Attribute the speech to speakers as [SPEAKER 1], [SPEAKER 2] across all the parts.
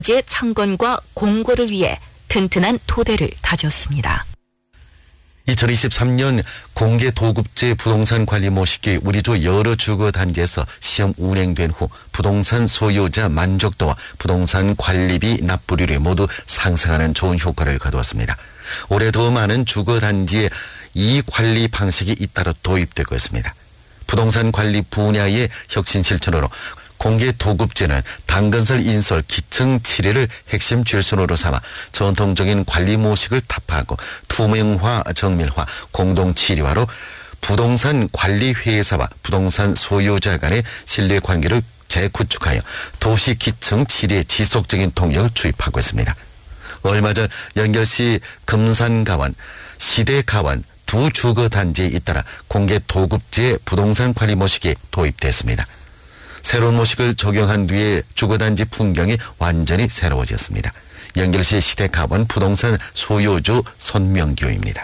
[SPEAKER 1] 제 창건과 공고를 위해 튼튼한 토대를 다졌습니다.
[SPEAKER 2] 2023년 공개 도급제 부동산 관리 모시기 우리주 여러 주거단지에서 시험 운행된 후 부동산 소유자 만족도와 부동산 관리비 납부률이 모두 상승하는 좋은 효과를 거두었습니다. 올해 더 많은 주거단지에 이 관리 방식이 잇따라 도입되고 있습니다. 부동산 관리 분야의 혁신 실천으로 공개 도급제는 당건설 인설 기층 칠해를 핵심 질선으로 삼아 전통적인 관리 모식을 타파하고 투명화 정밀화 공동 치료화로 부동산 관리 회사와 부동산 소유자 간의 신뢰 관계를 재구축하여 도시 기층 칠해 지속적인 통역을 주입하고 있습니다. 얼마 전 연결시 금산가원, 시대가원 두 주거단지에 잇따라 공개 도급제 부동산 관리 모식이 도입됐습니다. 새로운 모식을 적용한 뒤에 주거단지 풍경이 완전히 새로워졌습니다. 연결시 시대가원 부동산 소유주 손명규입니다.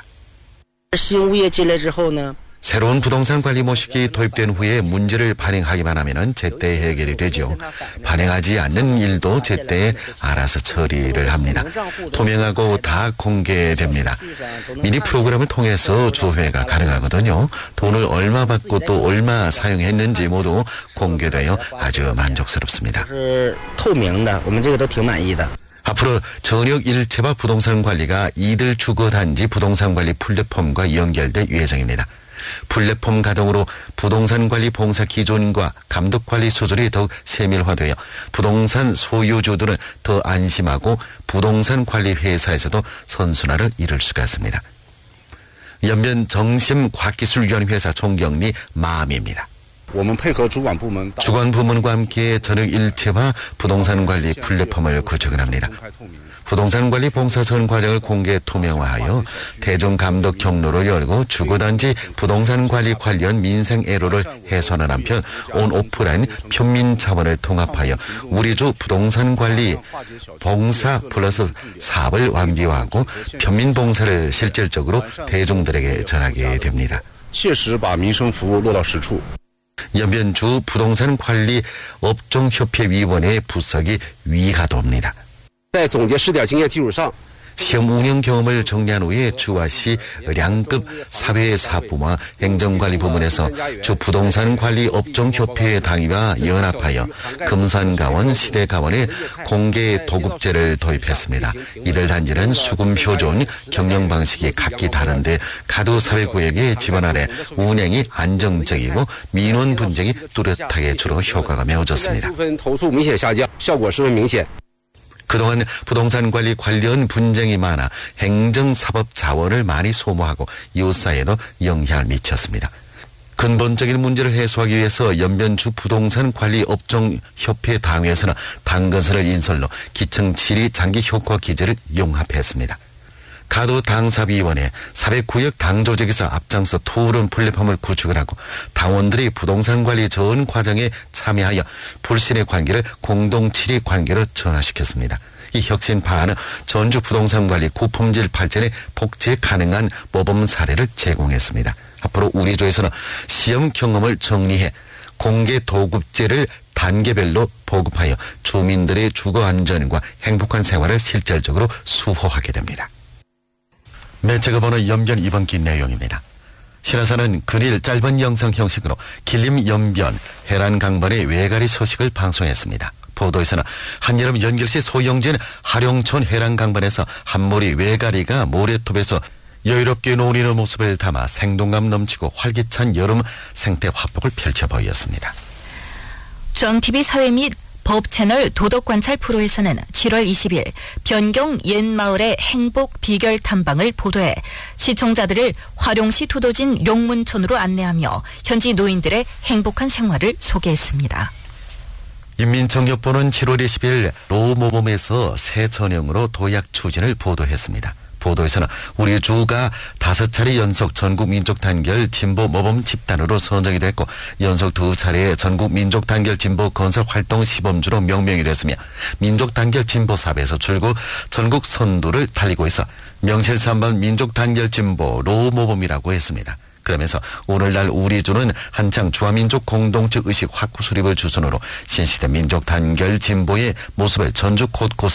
[SPEAKER 2] 새로운 부동산 관리 모식이 도입된 후에 문제를 발행하기만 하면 제때 해결이 되죠. 발행하지 않는 일도 제때 알아서 처리를 합니다. 투명하고 다 공개됩니다. 미니 프로그램을 통해서 조회가 가능하거든요. 돈을 얼마 받고 또 얼마 사용했는지 모두 공개되어 아주 만족스럽습니다. 앞으로 전역 일체화 부동산 관리가 이들 주거단지 부동산 관리 플랫폼과 연결될 예정입니다. 플랫폼 가동으로 부동산 관리 봉사 기존과 감독 관리 수준이 더욱 세밀화되어 부동산 소유주들은 더 안심하고 부동산 관리 회사에서도 선순환을 이룰 수가 있습니다. 연면 정심과학기술연회사 총경리 마음입니다. 주관 부문과 함께 전역 일체화 부동산 관리 플랫폼을 구축을 합니다. 부동산 관리 봉사 전 과정을 공개 투명화하여 대중 감독 경로를 열고 주거단지 부동산 관리 관련 민생 애로를 해소하는 한편 온 오프라인 편민 차원을 통합하여 우리주 부동산 관리 봉사 플러스 사업을 완비화하고 편민 봉사를 실질적으로 대중들에게 전하게 됩니다. 연변주 부동산 관리 업종협회위원회 부석이 위가도입니다. 시험 운영 경험을 정리한 후에 주화시 량급 사회사부와 행정관리 부문에서 주 부동산 관리 업종협회의 당위와 연합하여 금산가원, 시대가원에 공개 도급제를 도입했습니다. 이들 단지는 수금효존 경영 방식이 각기 다른데 가두 사회구역의 지원 아래 운영이 안정적이고 민원 분쟁이 뚜렷하게 주로 효과가 매우 좋습니다. 그동안 부동산 관리 관련 분쟁이 많아 행정사법 자원을 많이 소모하고 이웃사회에도 영향을 미쳤습니다. 근본적인 문제를 해소하기 위해서 연변주 부동산 관리 업종협회 당회에서는 당건설을 인설로 기층 질의 장기 효과 기제를 용합했습니다. 가도 당사위원회 사회구역 당조직에서 앞장서 토론 플랫폼을 구축을 하고 당원들이 부동산 관리 전 과정에 참여하여 불신의 관계를 공동 질의 관계로 전환시켰습니다. 이 혁신 방안은 전주 부동산 관리 고품질 발전에 복제 가능한 모범 사례를 제공했습니다. 앞으로 우리 조에서는 시험 경험을 정리해 공개 도급제를 단계별로 보급하여 주민들의 주거 안전과 행복한 생활을 실질적으로 수호하게 됩니다. 매체가 보는 연변 이번 기 내용입니다. 신화사는 근일 짧은 영상 형식으로 길림 연변 해란 강변의 외가리 소식을 방송했습니다. 보도에서는 한여름 연결시 소영진 하룡촌 해란 강변에서 한 무리 외가리가 모래톱에서 여유롭게 노니는 모습을 담아 생동감 넘치고 활기찬 여름 생태 화폭을 펼쳐 보였습니다.
[SPEAKER 1] 정TV 사회 및 법 채널 도덕관찰 프로에서는 7월 20일 변경 옛마을의 행복 비결 탐방을 보도해 시청자들을 화룡시 두도진 용문촌으로 안내하며 현지 노인들의 행복한 생활을 소개했습니다.
[SPEAKER 2] 인민청협본은 7월 20일 로모범에서 새 전형으로 도약 추진을 보도했습니다. 보도에서는 우리 주가 5차례 연속 전국 민족 단결 진보 모범 집단으로 선정이 됐고 연속 2차례 전국 민족 단결 진보 건설 활동 시범주로 명명이 됐으며 민족 단결 진보 사업에서 줄곧 전국 선두를 달리고 있어 명실상부한 민족 단결 진보 로모범이라고 했습니다. 그러면서 오늘날 우리주는 한창 주화민족 공동체 의식 확고 수립을 주선으로 신시대 민족 단결 진보의 모습을 전주 곳곳에